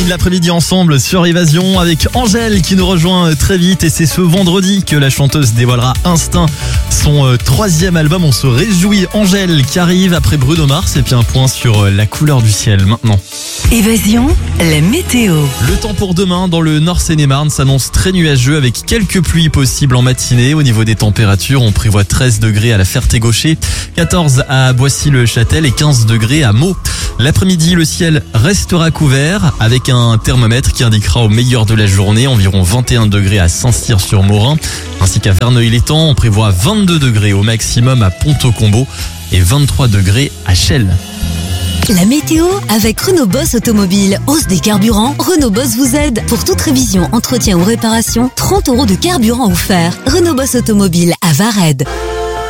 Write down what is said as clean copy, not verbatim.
L'après-midi ensemble sur Évasion avec Angèle qui nous rejoint très vite et c'est ce vendredi que la chanteuse dévoilera Instinct, son troisième album. On se réjouit. Angèle qui arrive après Bruno Mars et puis un point sur la couleur du ciel maintenant. Évasion, la météo. Le temps pour demain dans le Nord Seine-et-Marne s'annonce très nuageux avec quelques pluies possibles en matinée. Au niveau des températures, on prévoit 13 degrés à la Ferté-Gaucher, 14 à Boissy-le-Châtel et 15 degrés à Meaux. L'après-midi, le ciel restera couvert avec un thermomètre qui indiquera au meilleur de la journée environ 21 degrés à Saint-Cyr-sur-Morin ainsi qu'à Verneuil-l'Étang. On prévoit 22 degrés au maximum à Ponto-Combo et 23 degrés à Chelles. La météo avec Renault Boss Automobile. Hausse des carburants, Renault Boss vous aide. Pour toute révision, entretien ou réparation, 30 € de carburant offert. Renault Boss Automobile à Vared.